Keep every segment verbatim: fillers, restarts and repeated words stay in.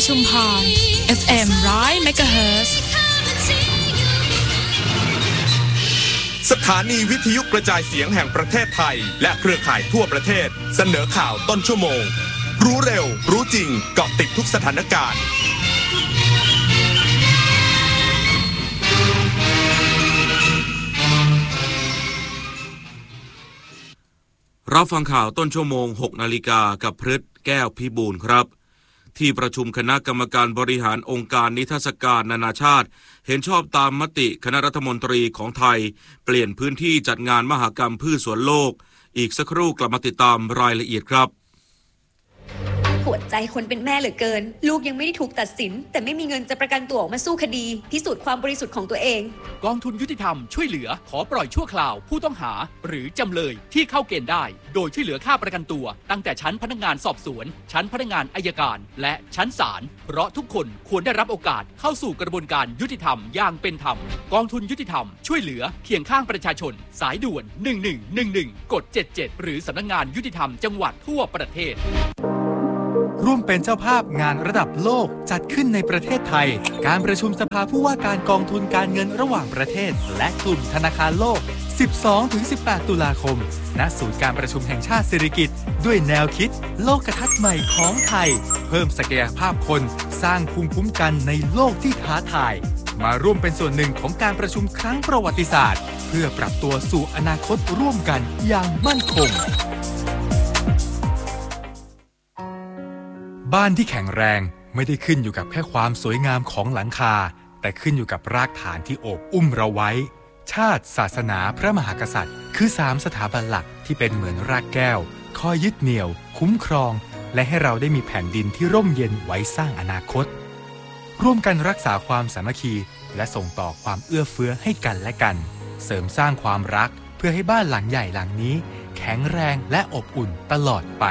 ชุมพร เอฟ เอ็ม หนึ่งร้อย เมกะเฮิรตซ์สถานีวิทยุกระจายเสียงแห่งประเทศไทยและเครือข่ายทั่วประเทศเสนอข่าวต้นชั่วโมงรู้เร็วรู้จริงเกาะติดทุกสถานการณ์รับฟังข่าวต้นชั่วโมง หกนาฬิกากับพฤทธิ์แก้วพิบูลครับที่ประชุมคณะกรรมการบริหารองค์การนิทรรศการนานาชาติเห็นชอบตามมติคณะรัฐมนตรีของไทยเปลี่ยนพื้นที่จัดงานมหกรรมพืชสวนโลกอีกสักครู่กลับมาติดตามรายละเอียดครับปวดใจคนเป็นแม่เหลือเกินลูกยังไม่ได้ถูกตัดสินแต่ไม่มีเงินจะประกันตัวออกมาสู้คดีพิสูจน์ความบริสุทธิ์ของตัวเองกองทุนยุติธรรมช่วยเหลือขอปล่อยชั่วคราวผู้ต้องหาหรือจำเลยที่เข้าเกณฑ์ได้โดยช่วยเหลือค่าประกันตัวตั้งแต่ชั้นพนักงานสอบสวนชั้นพนักงานอัยการและชั้นศาลเพราะทุกคนควรได้รับโอกาสเข้าสู่กระบวนการยุติธรรมอย่างเป็นธรรมกองทุนยุติธรรมช่วยเหลือเคียงข้างประชาชนสายด่วนหนึ่งหนึ่งหนึ่งหนึ่งกดเจ็ดเจ็ดหรือสำนักงานยุติธรรมจังหวัดทั่วประเทศร่วมเป็นเจ้าภาพงานระดับโลกจัดขึ้นในประเทศไทยการประชุมสภาผู้ว่าการกองทุนการเงินระหว่างประเทศและกลุ่มธนาคารโลก สิบสองถึงสิบแปด ตุลาคมณศูนย์การประชุมแห่งชาติสิริกิติ์ด้วยแนวคิดโลกทัศน์ใหม่ของไทยเพิ่มศักยภาพคนสร้างภูมิคุ้มกันในโลกที่ท้าทายมาร่วมเป็นส่วนหนึ่งของการประชุมครั้งประวัติศาสตร์เพื่อปรับตัวสู่อนาคตร่วมกันอย่างมั่นคงบ้านที่แข็งแรงไม่ได้ขึ้นอยู่กับแค่ความสวยงามของหลังคาแต่ขึ้นอยู่กับรากฐานที่โอบอุ้มเราไว้ชาติศาสนาพระมหากษัตริย์คือสามสถาบันหลักที่เป็นเหมือนรากแก้วคอยยึดเหนี่ยวคุ้มครองและให้เราได้มีแผ่นดินที่ร่มเย็นไว้สร้างอนาคตร่วมกันรักษาความสามัคคีและส่งต่อความเอื้อเฟื้อให้กันและกันเสริมสร้างความรักเพื่อให้บ้านหลังใหญ่หลังนี้แข็งแรงและอบอุ่นตลอดไป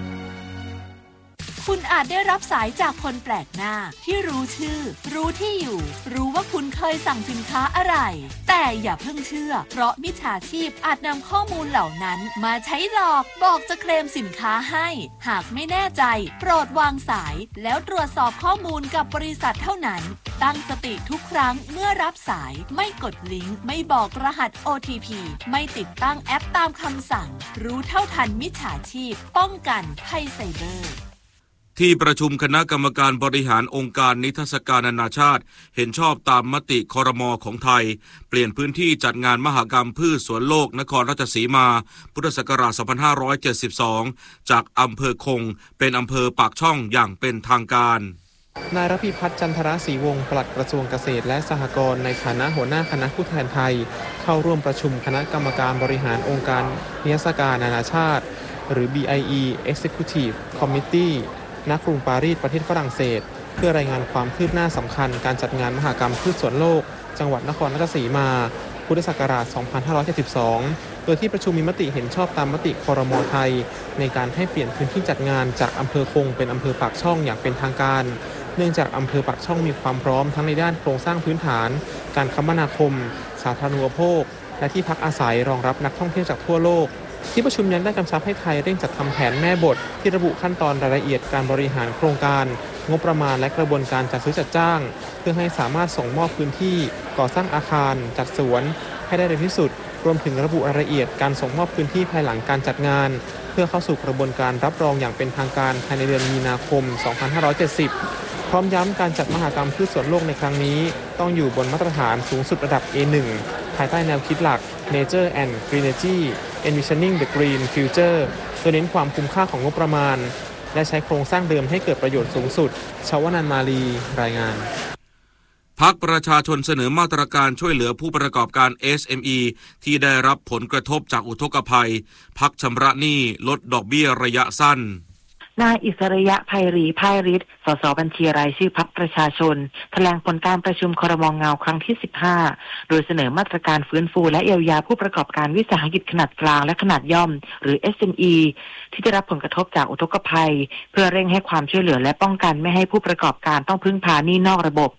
คุณอาจได้รับสายจากคนแปลกหน้าที่รู้ชื่อรู้ที่อยู่รู้ว่าคุณเคยสั่งสินค้าอะไรแต่อย่าเพิ่งเชื่อเพราะมิจฉาชีพอาจนำข้อมูลเหล่านั้นมาใช้หลอกบอกจะเคลมสินค้าให้หากไม่แน่ใจโปรดวางสายแล้วตรวจสอบข้อมูลกับบริษัทเท่านั้นตั้งสติทุกครั้งเมื่อรับสายไม่กดลิงก์ไม่บอกรหัส โอ ที พี ไม่ติดตั้งแอปตามคำสั่งรู้เท่าทันมิจฉาชีพป้องกันภัยไซเบอร์ที่ประชุมคณะกรรมการบริหารองค์การนิทรรศการนานาชาติเห็นชอบตามมติครม.ของไทยเปลี่ยนพื้นที่จัดงานมหกรรมพืชสวนโลกนครราชสีมาพุทธศักราช สองพันห้าร้อยเจ็ดสิบสอง จากอำเภอคงเป็นอำเภอปากช่องอย่างเป็นทางการนายรพิพัฒน์จันทรศรีวงศ์ปลัดกระทรวงเกษตรและสหกรณ์ในฐานะหัวหน้าคณะผู้แทนไทยเข้าร่วมประชุมคณะกรรมการบริหารองค์การนิทรรศการนานาชาติหรือ บี ไอ อี Executive Committeeณกรุงปารีสประเทศฝรั่งเศสเพื่อรายงานความคืบหน้าสำคัญการจัดงานมหกรรมพืชสวนโลกจังหวัดนครราชสีมาพุทธศักราช สองพันห้าร้อยเจ็ดสิบสอง โดยที่ประชุมมีมติเห็นชอบตามมติครม.ไทยในการให้เปลี่ยนพื้นที่จัดงานจากอำเภอคงเป็นอำเภอปากช่องอย่างเป็นทางการเนื่องจากอำเภอปากช่องมีความพร้อมทั้งในด้านโครงสร้างพื้นฐานการคมนาคมสาธารณูปโภคและที่พักอาศัยรองรับนักท่องเที่ยวจากทั่วโลกที่ประชุมยังได้กำชับให้ไทยเร่งจัดทำแผนแม่บทที่ระบุขั้นตอนรายละเอียดการบริหารโครงการงบประมาณและกระบวนการจัดซื้อจัดจ้างเพื่อให้สามารถส่งมอบพื้นที่ก่อสร้างอาคารจัดสวนให้ได้เร็วที่สุดรวมถึงระบุรายละเอียดการส่งมอบพื้นที่ภายหลังการจัดงานเพื่อเข้าสู่กระบวนการรับรองอย่างเป็นทางการภายในเดือนมีนาคม สองพันห้าร้อยเจ็ดสิบ พร้อมย้ำการจัดมหกรรมพืชสวนโลกในครั้งนี้ต้องอยู่บนมาตรฐานสูงสุดระดับ เอ หนึ่ง ภายใต้แนวคิดหลัก Nature and Greenergy Envisioning the Green Future โดยเน้นความคุ้มค่าของงบประมาณและใช้โครงสร้างเดิมให้เกิดประโยชน์สูงสุดชวนันท์มาลีรายงานพรรคประชาชนเสนอมาตรการช่วยเหลือผู้ประกอบการ เอส เอ็ม อี ที่ได้รับผลกระทบจากอุทกภัยพักชำระหนี้ลดดอกเบี้ยระยะสั้นนายอิสริยะไพรีไพริศสสบัญชีรายชื่อพรรคประชาชนแถลงผลการประชุมครม.เงาครั้งที่สิบห้าโดยเสนอมาตรการฟื้นฟูและเยียวยาผู้ประกอบการวิสาหกิจขนาดกลางและขนาดย่อมหรือ เอส เอ็ม อี ที่ได้รับผลกระทบจากอุทกภัยเพื่อเร่งให้ความช่วยเหลือและป้องกันไม่ให้ผู้ประกอบการต้องพึ่งพาหนี้นอกระบบ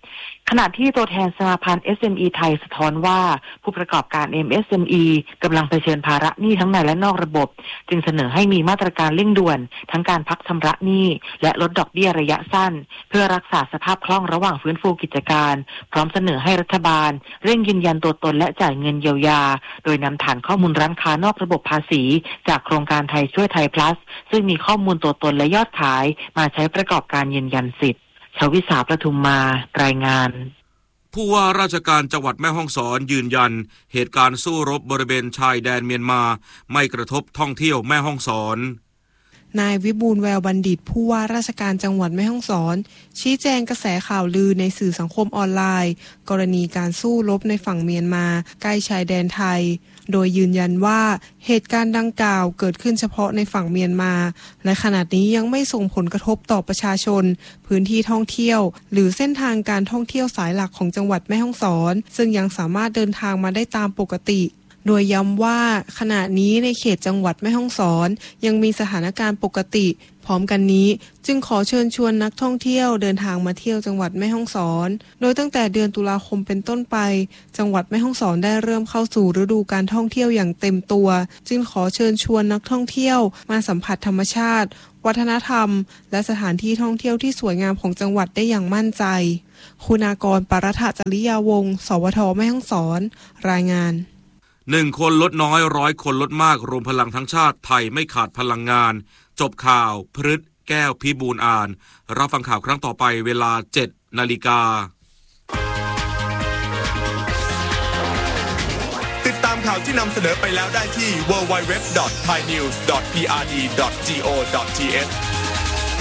ขณะที่ตัวแทนสมาพันธ์ เอส เอ็ม อี ไทยสะท้อนว่าผู้ประกอบการ เอ็ม เอส เอ็ม อี กำลังเผชิญภาระหนี้ทั้งในและนอกระบบจึงเสนอให้มีมาตรการเร่งด่วนทั้งการพักชำระหนี้และลดดอกเบี้ยระยะสั้นเพื่อรักษาสภาพคล่องระหว่างฟื้นฟูกิจการพร้อมเสนอให้รัฐบาลเร่งยืนยันตัวตนและจ่ายเงินเยียวยาโดยนำฐานข้อมูลร้านค้านอกระบบภาษีจากโครงการไทยช่วยไทย plus ซึ่งมีข้อมูลตัวตนและยอดขายมาใช้ประกอบการยืนยันสิทธิ์ชวิสาประทุมมารายงานผู้ว่าราชการจังหวัดแม่ฮ่องสอนยืนยันเหตุการณ์สู้รบบริเวณชายแดนเมียนมาไม่กระทบท่องเที่ยวแม่ฮ่องสอนนายวิบูลย์แววบัณฑิตผู้ว่าราชการจังหวัดแม่ฮ่องสอนชี้แจงกระแสข่าวลือในสื่อสังคมออนไลน์กรณีการสู้รบในฝั่งเมียนมาใกล้ชายแดนไทยโดยยืนยันว่าเหตุการณ์ดังกล่าวเกิดขึ้นเฉพาะในฝั่งเมียนมาและขณะนี้ยังไม่ส่งผลกระทบต่อประชาชนพื้นที่ท่องเที่ยวหรือเส้นทางการท่องเที่ยวสายหลักของจังหวัดแม่ฮ่องสอนซึ่งยังสามารถเดินทางมาได้ตามปกติโดยย้ำว่าขณะนี้ในเขตจังหวัดแม่ฮ่องสอนยังมีสถานการณ์ปกติพร้อมกันนี้จึงขอเชิญชวนนักท่องเที่ยวเดินทางมาเที่ยวจังหวัดแม่ฮ่องสอนโดยตั้งแต่เดือนตุลาคมเป็นต้นไปจังหวัดแม่ฮ่องสอนได้เริ่มเข้าสู่ฤดูการท่องเที่ยวอย่างเต็มตัวจึงขอเชิญชวนนักท่องเที่ยวมาสัมผัสธรรมชาติวัฒนธรรมและสถานที่ท่องเที่ยวที่สวยงามของจังหวัดได้อย่างมั่นใจคุณากร ปรถจริยาวงศ์สวทแม่ฮ่องสอนรายงานหนึ่งคนลดน้อยร้อยคนลดมากรวมพลังทั้งชาติไทยไม่ขาดพลังงานจบข่าวพฤษแก้วพิบูลย์อ่านรับฟังข่าวครั้งต่อไปเวลา เจ็ดนาฬิกาติดตามข่าวที่นำเสนอไปแล้วได้ที่ ดับเบิลยู ดับเบิลยู ดับเบิลยู ดอท ไทยนิวส์ ดอท พี อาร์ ดี ดอท จี โอ ดอท ที เอช